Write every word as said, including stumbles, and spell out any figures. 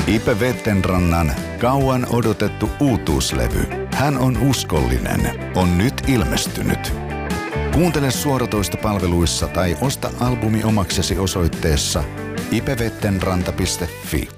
Ipe Vettenrannan kauan odotettu uutuuslevy Hän on uskollinen on nyt ilmestynyt. Kuuntele suoratoistopalveluissa tai osta albumi omaksesi osoitteessa ipevettenranta piste fi.